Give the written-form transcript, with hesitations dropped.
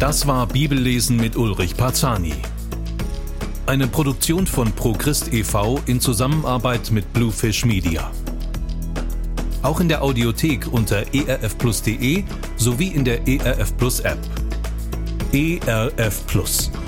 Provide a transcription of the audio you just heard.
Das war Bibellesen mit Ulrich Parzani. Eine Produktion von ProChrist e.V. in Zusammenarbeit mit Bluefish Media. Auch in der Audiothek unter erfplus.de sowie in der ERF Plus App. ERF Plus.